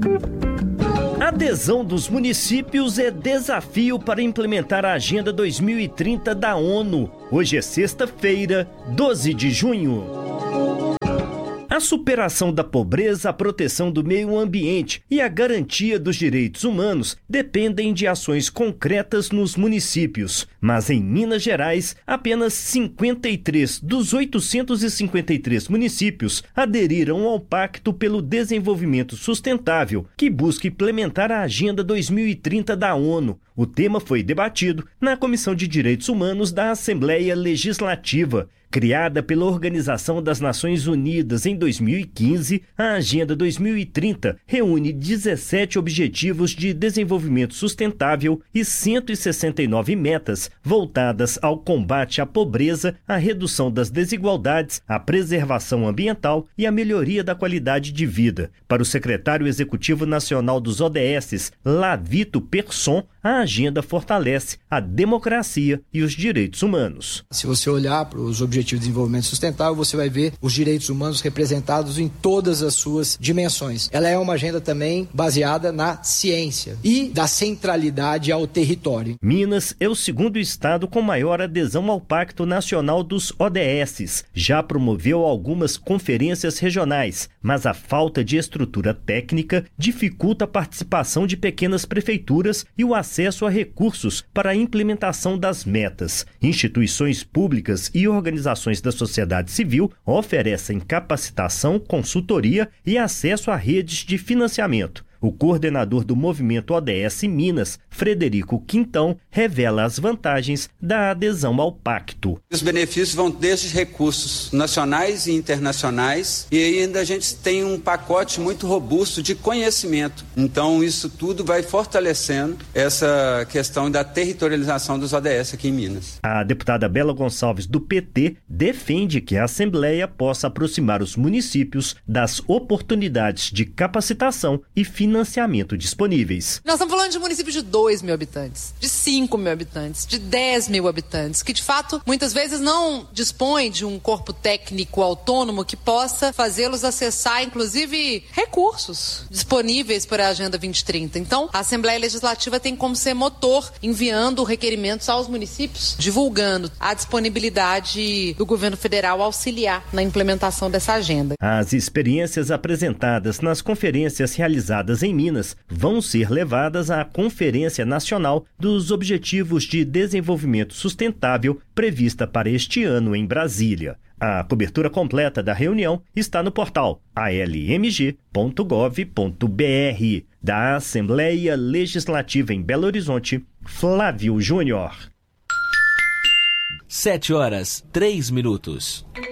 A adesão dos municípios é desafio para implementar a Agenda 2030 da ONU. Hoje é sexta-feira, 12 de junho. A superação da pobreza, a proteção do meio ambiente e a garantia dos direitos humanos dependem de ações concretas nos municípios. Mas em Minas Gerais, apenas 53 dos 853 municípios aderiram ao Pacto pelo Desenvolvimento Sustentável, que busca implementar a Agenda 2030 da ONU. O tema foi debatido na Comissão de Direitos Humanos da Assembleia Legislativa. Criada pela Organização das Nações Unidas em 2015, a Agenda 2030 reúne 17 Objetivos de Desenvolvimento Sustentável e 169 metas voltadas ao combate à pobreza, à redução das desigualdades, à preservação ambiental e à melhoria da qualidade de vida. Para o secretário executivo nacional dos ODS, Lavito Persson, a agenda fortalece a democracia e os direitos humanos. Se você olhar para os Objetivos de Desenvolvimento Sustentável, você vai ver os direitos humanos representados em todas as suas dimensões. Ela é uma agenda também baseada na ciência e da centralidade ao território. Minas é o segundo estado com maior adesão ao Pacto Nacional dos ODS. Já promoveu algumas conferências regionais, mas a falta de estrutura técnica dificulta a participação de pequenas prefeituras e o acesso a recursos para a implementação das metas. Instituições públicas e organizações da sociedade civil oferecem capacitação, consultoria e acesso a redes de financiamento. O coordenador do movimento ODS Minas, Frederico Quintão, revela as vantagens da adesão ao pacto. Os benefícios vão desde recursos nacionais e internacionais e ainda a gente tem um pacote muito robusto de conhecimento. Então isso tudo vai fortalecendo essa questão da territorialização dos ODS aqui em Minas. A deputada Bela Gonçalves, do PT, defende que a Assembleia possa aproximar os municípios das oportunidades de capacitação e financiamento disponíveis. Nós estamos falando de municípios de 2 mil habitantes, de 5 mil habitantes, de 10 mil habitantes, que de fato muitas vezes não dispõem de um corpo técnico autônomo que possa fazê-los acessar inclusive recursos disponíveis para a Agenda 2030. Então, a Assembleia Legislativa tem como ser motor, enviando requerimentos aos municípios, divulgando a disponibilidade do governo federal auxiliar na implementação dessa agenda. As experiências apresentadas nas conferências realizadas em Minas vão ser levadas à Conferência Nacional dos Objetivos de Desenvolvimento Sustentável prevista para este ano em Brasília. A cobertura completa da reunião está no portal almg.gov.br. Da Assembleia Legislativa em Belo Horizonte, Flávio Júnior. 7 horas, 3 minutos.